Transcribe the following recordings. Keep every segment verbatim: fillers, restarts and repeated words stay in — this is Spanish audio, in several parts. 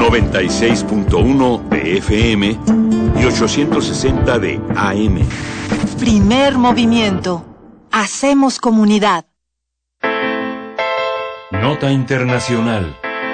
noventa y seis punto uno de F M y ochocientos sesenta de A M. Primer movimiento. Hacemos comunidad. Nota internacional.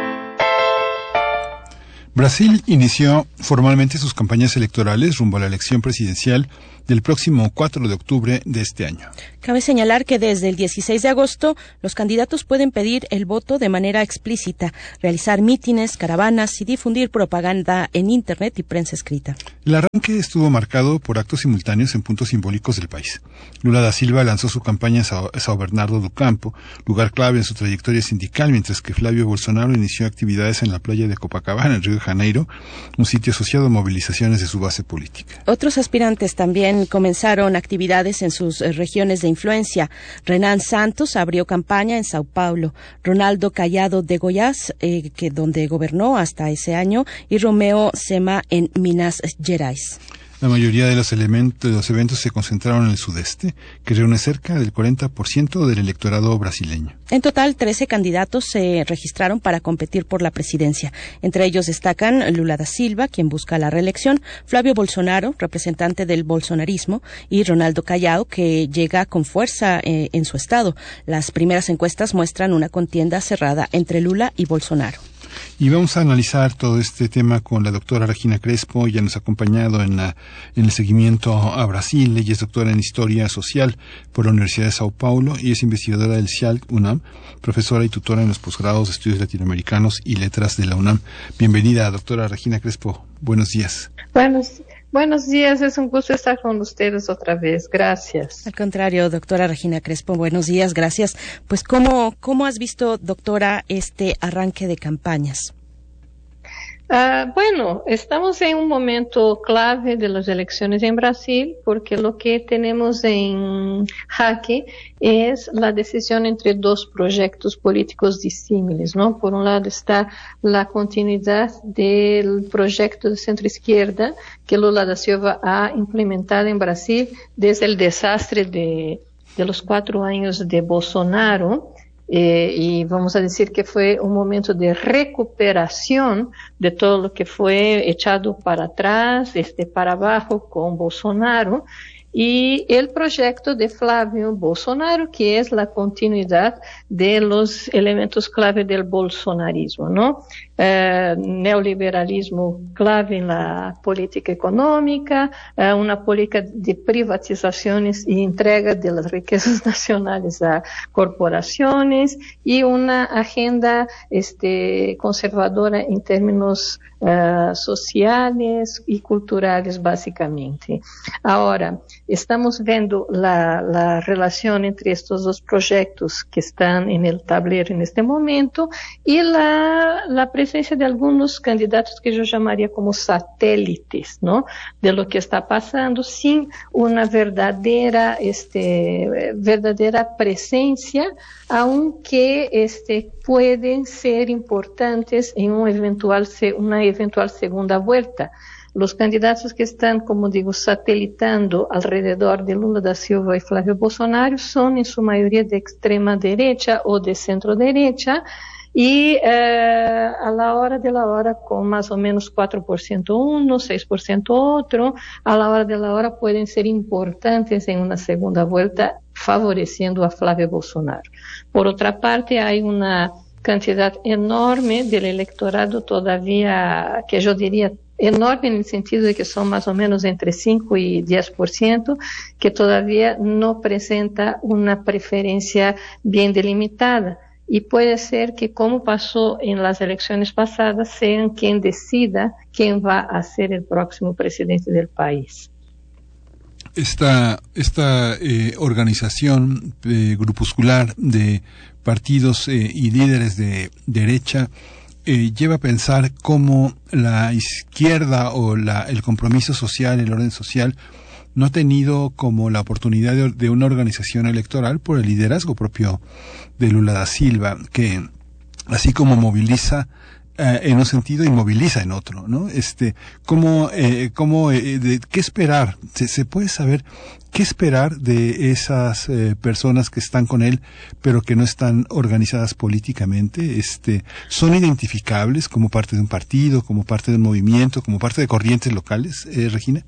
Brasil inició formalmente sus campañas electorales rumbo a la elección presidencial del próximo cuatro de octubre de este año. Cabe señalar que desde el dieciséis de agosto los candidatos pueden pedir el voto de manera explícita, realizar mítines, caravanas y difundir propaganda en Internet y prensa escrita. El arranque estuvo marcado por actos simultáneos en puntos simbólicos del país. Lula da Silva lanzó su campaña en Sao, Sao Bernardo do Campo, lugar clave en su trayectoria sindical, mientras que Flavio Bolsonaro inició actividades en la playa de Copacabana, en Río de Janeiro, un sitio asociado a movilizaciones de su base política. Otros aspirantes también comenzaron actividades en sus eh, regiones de influencia. Renan Santos abrió campaña en Sao Paulo, Ronaldo Caiado de Goiás, eh, que donde gobernó hasta ese año, y Romeo Zema en Minas Gerais. La mayoría de los, elementos, de los eventos se concentraron en el sudeste, que reúne cerca del cuarenta por ciento del electorado brasileño. En total, trece candidatos se registraron para competir por la presidencia. Entre ellos destacan Lula da Silva, quien busca la reelección, Flavio Bolsonaro, representante del bolsonarismo, y Ronaldo Caiado, que llega con fuerza eh, en su estado. Las primeras encuestas muestran una contienda cerrada entre Lula y Bolsonaro. Y vamos a analizar todo este tema con la doctora Regina Crespo. Ella nos ha acompañado en, la, en el seguimiento a Brasil. Ella es doctora en Historia Social por la Universidad de Sao Paulo y es investigadora del C I A L UNAM, profesora y tutora en los posgrados de Estudios Latinoamericanos y Letras de la UNAM. Bienvenida, doctora Regina Crespo. Buenos días. Buenos, buenos días, es un gusto estar con ustedes otra vez. Gracias. Al contrario, doctora Regina Crespo, buenos días, gracias. Pues, ¿cómo, cómo has visto, doctora, este arranque de campañas? Uh, bueno, estamos en un momento clave de las elecciones en Brasil, porque lo que tenemos en jaque es la decisión entre dos proyectos políticos disímiles, ¿no? Por un lado está la continuidad del proyecto de centro-izquierda que Lula da Silva ha implementado en Brasil desde el desastre de, de los cuatro años de Bolsonaro. Eh, y vamos a decir que fue un momento de recuperación de todo lo que fue echado para atrás, este, para abajo con Bolsonaro, y el proyecto de Flavio Bolsonaro, que es la continuidad de los elementos clave del bolsonarismo, ¿no? Eh, neoliberalismo clave en la política económica, eh, una política de privatizaciones y entrega de las riquezas nacionales a corporaciones y una agenda este, conservadora en términos Uh, sociales y culturales, básicamente. Ahora, estamos viendo la, la relación entre estos dos proyectos que están en el tablero en este momento y la, la presencia de algunos candidatos que yo llamaría como satélites, ¿no? De lo que está pasando sin una verdadera, este, verdadera presencia, aunque este, pueden ser importantes en un eventual, una eventual segunda vuelta. Los candidatos que están, como digo, satelitando alrededor de Lula da Silva y Flavio Bolsonaro son en su mayoría de extrema derecha o de centro derecha y eh, a la hora de la hora con más o menos cuatro por ciento uno, seis por ciento otro, a la hora de la hora pueden ser importantes en una segunda vuelta favoreciendo a Flavio Bolsonaro. Por otra parte, hay una cantidad enorme del electorado todavía, que yo diría enorme en el sentido de que son más o menos entre cinco y diez por ciento, que todavía no presenta una preferencia bien delimitada. Y puede ser que, como pasó en las elecciones pasadas, sean quien decida quién va a ser el próximo presidente del país. Esta, esta eh, organización eh, grupuscular de partidos eh, y líderes de derecha eh, lleva a pensar cómo la izquierda o la, el compromiso social, el orden social, no ha tenido como la oportunidad de, de una organización electoral por el liderazgo propio de Lula da Silva, que así como moviliza eh, en un sentido y moviliza en otro, ¿no? Este, cómo, eh, cómo, eh, de, qué esperar, se, se puede saber qué esperar de esas eh, personas que están con él, pero que no están organizadas políticamente, este, son identificables como parte de un partido, como parte de un movimiento, como parte de corrientes locales, eh, Regina.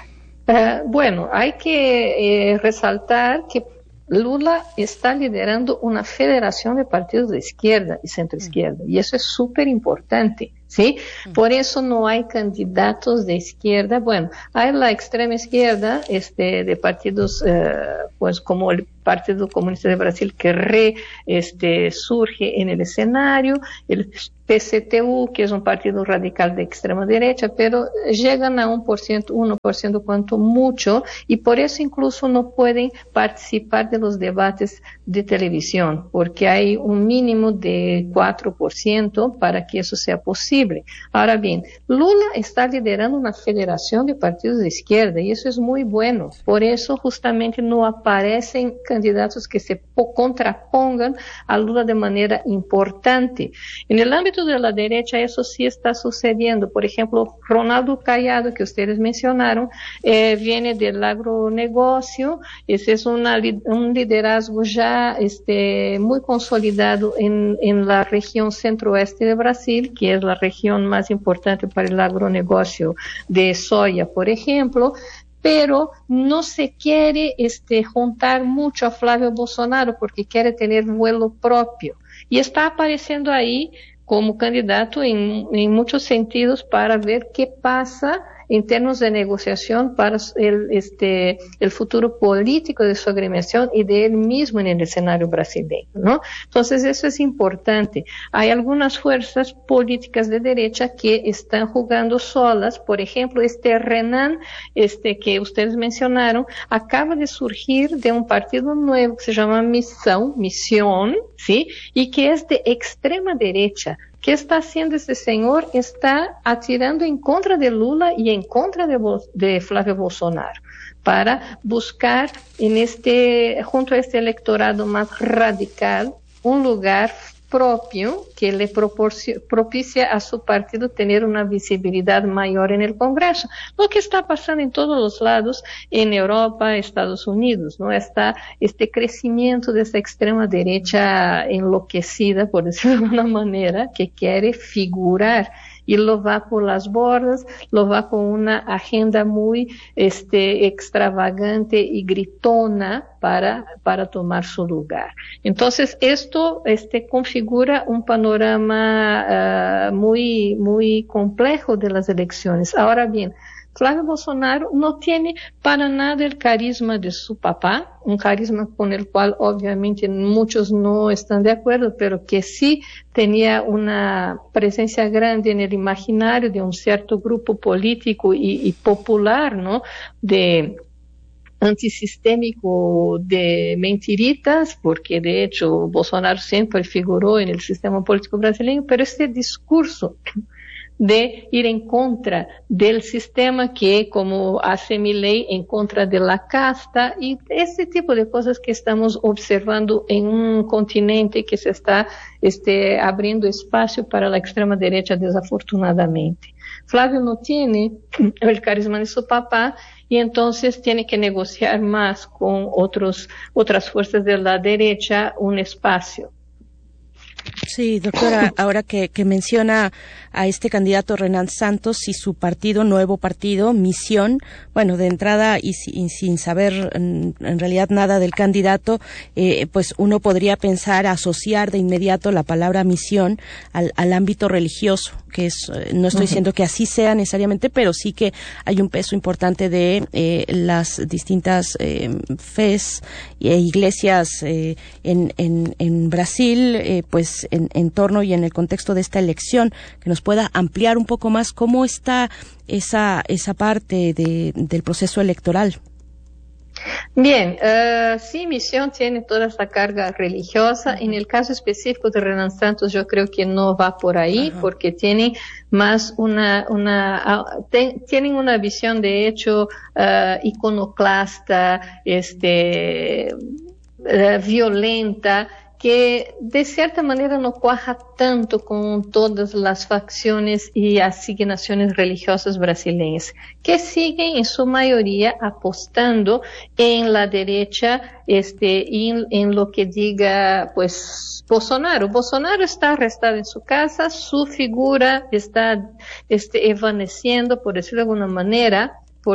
Uh, bueno, hay que eh, resaltar que Lula está liderando una federación de partidos de izquierda y centroizquierda, y eso es súper importante, ¿sí? Por eso no hay candidatos de izquierda. Bueno, hay la extrema izquierda, este, de partidos, eh, pues como el Partido Comunista de Brasil, que re, este, surge en el escenario, el P C T U, que es un partido radical de extrema derecha, pero llegan a un por ciento, uno por ciento cuanto mucho, y por eso incluso no pueden participar de los debates de televisión, porque hay un mínimo de cuatro por ciento para que eso sea posible. Ahora bien, Lula está liderando una federación de partidos de izquierda, y eso es muy bueno. Por eso justamente no aparecen candidatos que se contrapongan a Lula de manera importante. En el ámbito de la derecha eso sí está sucediendo. Por ejemplo, Ronaldo Caiado, que ustedes mencionaron, eh, viene del agronegocio. Ese es una, un liderazgo ya este, muy consolidado en, en la región centro-oeste de Brasil, que es la región más importante para el agronegocio de soya, por ejemplo. Pero no se quiere este, juntar mucho a Flávio Bolsonaro porque quiere tener vuelo propio. Y está apareciendo ahí como candidato en, en muchos sentidos para ver qué pasa en términos de negociación para el, este, el futuro político de su agremiación y de él mismo en el escenario brasileño, ¿no? Entonces eso es importante. Hay algunas fuerzas políticas de derecha que están jugando solas. Por ejemplo, este Renan, este que ustedes mencionaron, acaba de surgir de un partido nuevo que se llama Misión, Misión, ¿sí? Y que es de extrema derecha. ¿Qué está haciendo este señor? Está atirando en contra de Lula y en contra de, de Flávio Bolsonaro para buscar en este, junto a este electorado más radical, un lugar propio que le propicia a su partido tener una visibilidad mayor en el Congreso. Lo que está pasando en todos los lados, en Europa, Estados Unidos, ¿no? Está este crecimiento de esta extrema derecha enloquecida, por decirlo de alguna manera, que quiere figurar y lo va por las bordas, lo va con una agenda muy este, extravagante y gritona para, para tomar su lugar. Entonces, esto este, configura un panorama uh, muy, muy complejo de las elecciones. Ahora bien, Flávio Bolsonaro no tiene para nada el carisma de su papá, un carisma con el cual obviamente muchos no están de acuerdo, pero que sí tenía una presencia grande en el imaginario de un cierto grupo político y, y popular, ¿no? De antisistémico de mentiritas, porque de hecho Bolsonaro siempre figuró en el sistema político brasileño, pero este discurso de ir en contra del sistema que, como hace Milei, en contra de la casta, y ese tipo de cosas que estamos observando en un continente que se está este, abriendo espacio para la extrema derecha, desafortunadamente. Flávio no tiene el carisma de su papá y entonces tiene que negociar más con otros, otras fuerzas de la derecha un espacio. Sí, doctora, ahora que, que menciona a este candidato Renan Santos y su partido, nuevo partido, Misión, bueno, de entrada y, y sin saber en, en realidad nada del candidato, eh, pues uno podría pensar, asociar de inmediato la palabra misión al, al ámbito religioso, que es, no estoy diciendo que así sea necesariamente, pero sí que hay un peso importante de eh, las distintas eh, fes e iglesias eh, en, en, en Brasil, eh, pues en, en torno y en el contexto de esta elección, que nos pueda ampliar un poco más cómo está esa, esa parte de, del proceso electoral. Bien, uh, sí, Misión tiene toda esa carga religiosa. En el caso específico de Renan Santos, yo creo que no va por ahí, uh-huh. porque tienen más una, una, ten, tienen una visión de hecho uh, iconoclasta, este, uh, violenta, que de cierta manera no cuaja tanto con todas las facciones y asignaciones religiosas brasileñas, que siguen en su mayoría apostando en la derecha, este, y en, en lo que diga, pues, Bolsonaro. Bolsonaro está arrestado en su casa, su figura está, este, evaneciendo, por decirlo de alguna manera,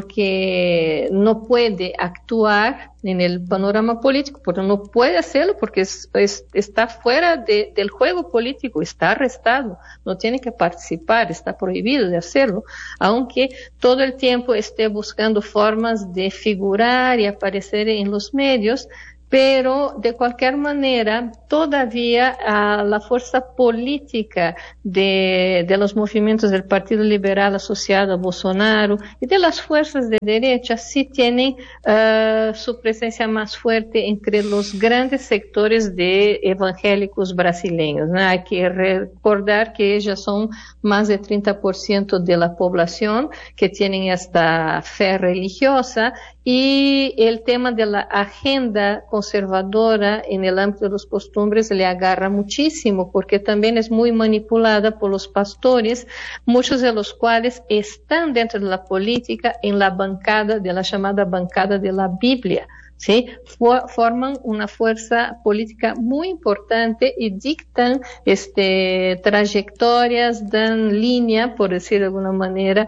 porque no puede actuar en el panorama político, porque no puede hacerlo porque es, es, está fuera de, del juego político, está arrestado, no tiene que participar, está prohibido de hacerlo, aunque todo el tiempo esté buscando formas de figurar y aparecer en los medios. Pero, de cualquier manera, todavía uh, la fuerza política de, de los movimientos del Partido Liberal asociado a Bolsonaro y de las fuerzas de derecha sí tienen uh, su presencia más fuerte entre los grandes sectores de evangélicos brasileños, ¿no? Hay que recordar que ellos son más de treinta por ciento de la población que tienen esta fe religiosa, y el tema de la agenda conservadora en el ámbito de las costumbres le agarra muchísimo, porque también es muy manipulada por los pastores, muchos de los cuales están dentro de la política en la bancada, de la llamada bancada de la Biblia. ¿Sí? Forman una fuerza política muy importante y dictan este, trayectorias, dan línea, por decir de alguna manera,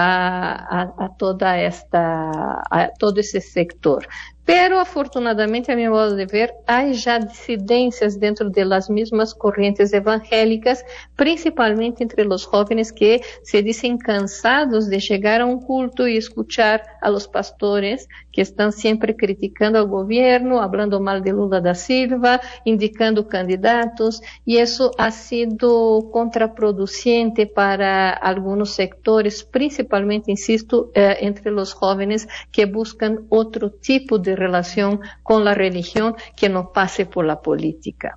a, a, a toda esta, a todo ese sector. Pero, afortunadamente, a mi modo de ver, hay ya disidencias dentro de las mismas corrientes evangélicas, principalmente entre los jóvenes que se dicen cansados de llegar a un culto y escuchar a los pastores que están siempre criticando al gobierno, hablando mal de Lula da Silva, indicando candidatos, y eso ha sido contraproducente para algunos sectores, principalmente, insisto, eh, entre los jóvenes que buscan otro tipo de relación con la religión que no pase por la política.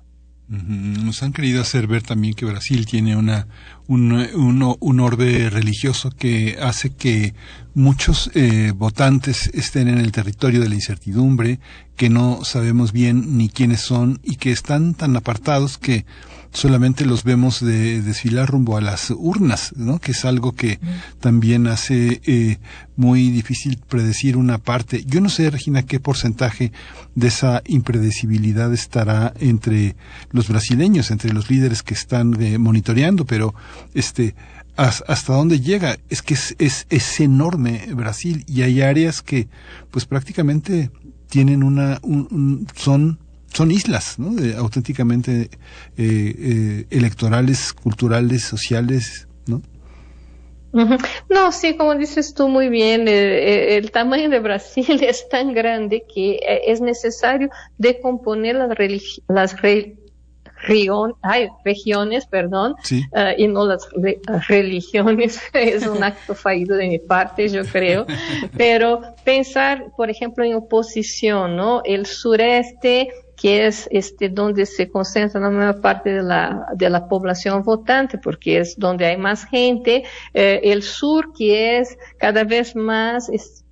Nos han querido hacer ver también que Brasil tiene una un, un, un orbe religioso que hace que muchos eh, votantes estén en el territorio de la incertidumbre, que no sabemos bien ni quiénes son y que están tan apartados que solamente los vemos de desfilar rumbo a las urnas, ¿no? Que es algo que también hace eh, muy difícil predecir una parte. Yo no sé, Regina, qué porcentaje de esa impredecibilidad estará entre los brasileños, entre los líderes que están eh, monitoreando, pero este hasta dónde llega. Es que es, es, es enorme Brasil, y hay áreas que pues prácticamente tienen una un, un, son son islas, ¿no? De, auténticamente eh, eh, electorales, culturales, sociales, ¿no? Uh-huh. No, sí, como dices tú muy bien, eh, el tamaño de Brasil es tan grande que eh, es necesario decomponer las, religi- las re- Rion, ay, regiones, perdón, sí. uh, y no las re- religiones. Es un acto fallido de mi parte, yo creo. Pero pensar, por ejemplo, en oposición, ¿no? El sureste, que es este donde se concentra la mayor parte de la de la población votante, porque es donde hay más gente, eh, el sur, que es cada vez más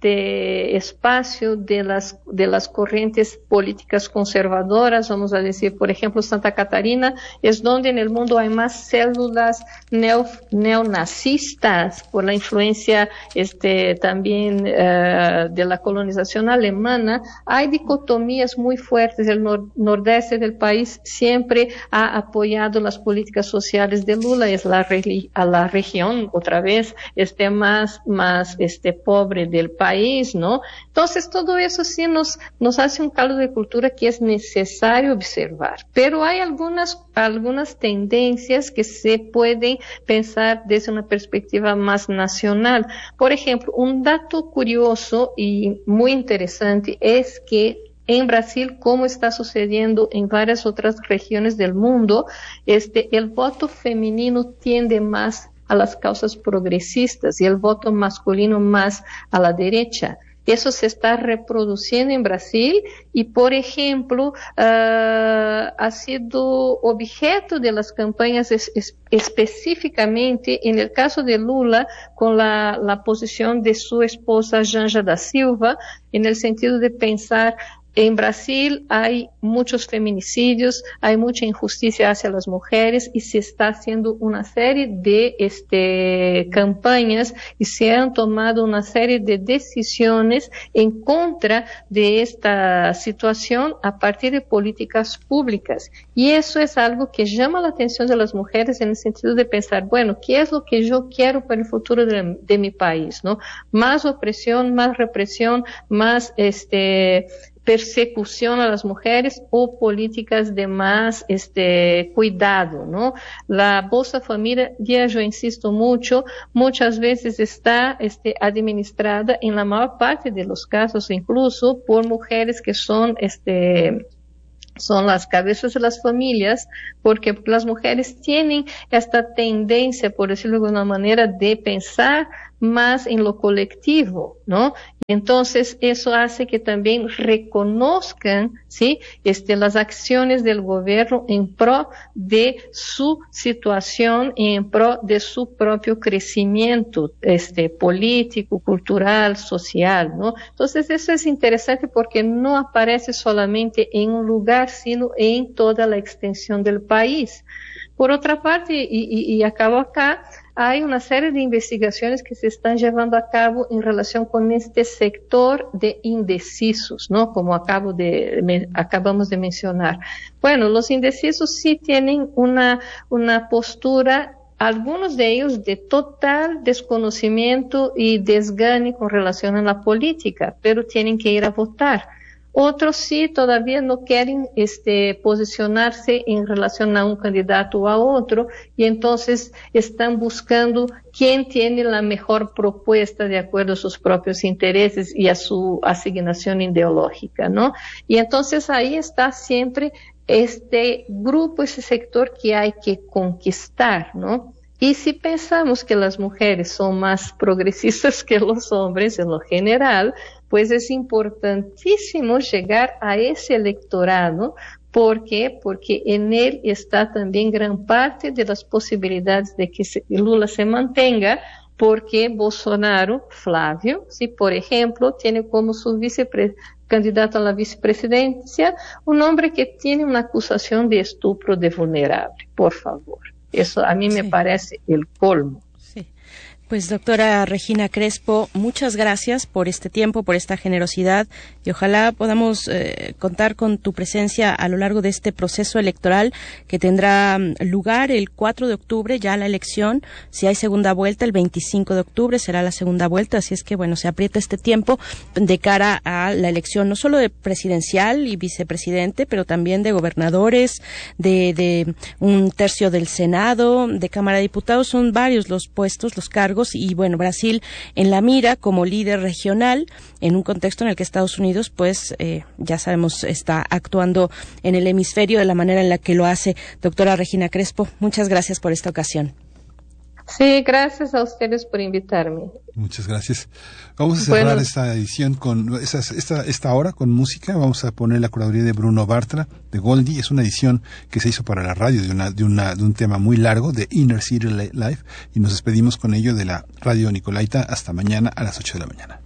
este espacio de las de las corrientes políticas conservadoras, vamos a decir, por ejemplo, Santa Catarina es donde en el mundo hay más células neo, neonazistas por la influencia este también eh, de la colonización alemana. Hay dicotomías muy fuertes. El nor- nordeste del país siempre ha apoyado las políticas sociales de Lula, es la, re- a la región otra vez este más más este pobre del país, ¿no? Entonces todo eso sí nos nos hace un caldo de cultura que es necesario observar, pero hay algunas algunas tendencias que se pueden pensar desde una perspectiva más nacional. Por ejemplo, un dato curioso y muy interesante es que en Brasil, como está sucediendo en varias otras regiones del mundo, este, el voto femenino tiende más a las causas progresistas y el voto masculino más a la derecha. Eso se está reproduciendo en Brasil y, por ejemplo, uh, ha sido objeto de las campañas es, es, específicamente en el caso de Lula con la, la posición de su esposa Janja da Silva, en el sentido de pensar En Brasil hay muchos feminicidios, hay mucha injusticia hacia las mujeres y se está haciendo una serie de este, campañas y se han tomado una serie de decisiones en contra de esta situación a partir de políticas públicas. Y eso es algo que llama la atención de las mujeres en el sentido de pensar, bueno, ¿qué es lo que yo quiero para el futuro de, de mi país? ¿No? Más opresión, más represión, más este persecución a las mujeres o políticas de más este cuidado, ¿no? La Bolsa Familia, ya yo insisto mucho, muchas veces está este administrada en la mayor parte de los casos incluso por mujeres que son este son las cabezas de las familias, porque las mujeres tienen esta tendencia, por decirlo de alguna manera, de pensar más en lo colectivo, ¿no? Entonces, eso hace que también reconozcan, ¿sí? Este, las acciones del gobierno en pro de su situación y en pro de su propio crecimiento, este, político, cultural, social, ¿no? Entonces, eso es interesante porque no aparece solamente en un lugar, sino en toda la extensión del país. Por otra parte, y, y, y acabo acá, hay una serie de investigaciones que se están llevando a cabo en relación con este sector de indecisos, ¿no? Como acabo de, me, acabamos de mencionar. Bueno, los indecisos sí tienen una, una postura, algunos de ellos de total desconocimiento y desgane con relación a la política, pero tienen que ir a votar. Otros sí todavía no quieren este, posicionarse en relación a un candidato o a otro y entonces están buscando quién tiene la mejor propuesta de acuerdo a sus propios intereses y a su asignación ideológica, ¿no? Y entonces ahí está siempre este grupo, ese sector que hay que conquistar, ¿no? Y si pensamos que las mujeres son más progresistas que los hombres en lo general, pues es importantísimo llegar a ese electorado. ¿Por qué? Porque en él está también gran parte de las posibilidades de que Lula se mantenga, porque Bolsonaro, Flávio, si por ejemplo, tiene como su vicepre- candidato a la vicepresidencia un hombre que tiene una acusación de estupro de vulnerable, por favor. Eso a mí me sí. parece el colmo. Sí. Pues doctora Regina Crespo, muchas gracias por este tiempo, por esta generosidad y ojalá podamos eh, contar con tu presencia a lo largo de este proceso electoral que tendrá lugar el cuatro de octubre, ya la elección. Si hay segunda vuelta, el veinticinco de octubre será la segunda vuelta, así es que bueno, se aprieta este tiempo de cara a la elección no solo de presidencial y vicepresidente, pero también de gobernadores, de, de un tercio del Senado, de Cámara de Diputados, son varios los puestos, los cargos. Y bueno, Brasil en la mira como líder regional en un contexto en el que Estados Unidos, pues eh, ya sabemos, está actuando en el hemisferio de la manera en la que lo hace. Doctora Regina Crespo, muchas gracias por esta ocasión. Sí, gracias a ustedes por invitarme. Muchas gracias. Vamos a cerrar bueno. esta edición con esta, esta, esta hora con música. Vamos a poner la curaduría de Bruno Bartra, de Goldie. Es una edición que se hizo para la radio de una, de una, de un tema muy largo, de Inner City Life, y nos despedimos con ello de la Radio Nicolaita hasta mañana a las ocho de la mañana.